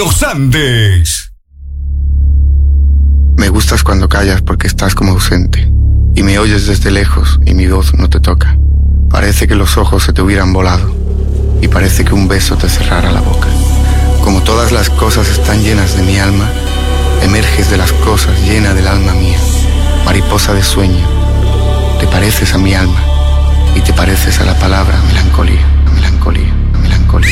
Los Andes. Me gustas cuando callas porque estás como ausente y me oyes desde lejos y mi voz no te toca. Parece que los ojos se te hubieran volado y parece que un beso te cerrara la boca. Como todas las cosas están llenas de mi alma, emerges de las cosas llena del alma mía. Mariposa de sueño, te pareces a mi alma y te pareces a la palabra melancolía, melancolía.